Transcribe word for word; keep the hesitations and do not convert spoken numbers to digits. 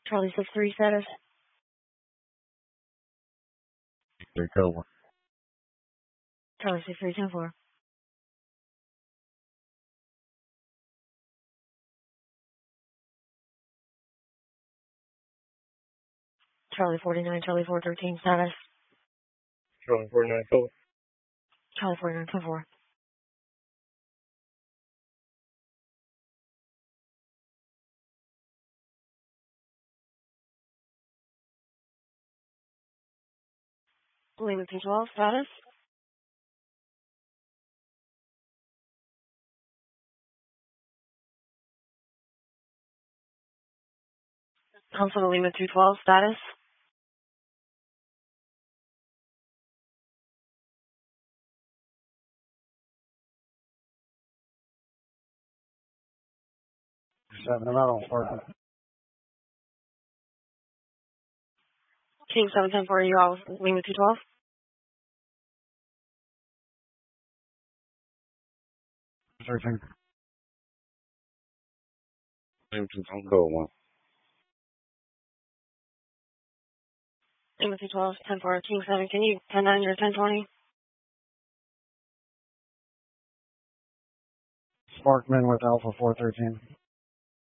Charlie six three status. Three code one. Charlie six three ten four. Charlie forty-nine, Charlie four thirteen status. Charlie forty-nine code. Charlie forty-nine ten four. Lima two twelve status. Council Lima two twelve status. Seven metal parking. King seven ten four, you all Lima two twelve. Searching. Lima two twelve code one. Lima two twelve ten four. King seven, can you ten nine your ten twenty? Sparkman with Alpha four thirteen.